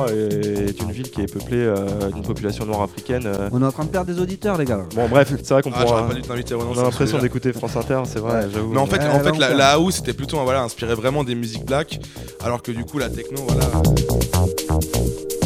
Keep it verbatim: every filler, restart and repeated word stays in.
est une ville qui est peuplée euh, d'une population noire africaine. Euh... On est en train de perdre des auditeurs, les gars. Bon, bref, c'est vrai qu'on ah, pourra. Pas dû t'inviter, ouais, non, on a l'impression d'écouter France Inter, c'est vrai, ouais. J'avoue. Mais en fait, ouais, en fait là, la, la house c'était plutôt voilà, inspiré vraiment des musiques black, alors que du coup la techno, voilà.